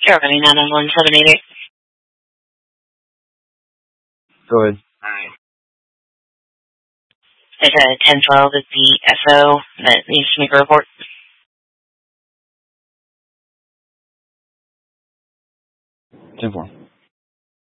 Germany 911-788. Go ahead. Alright. It's a 1012 is the SO that needs to make a report. 10-4.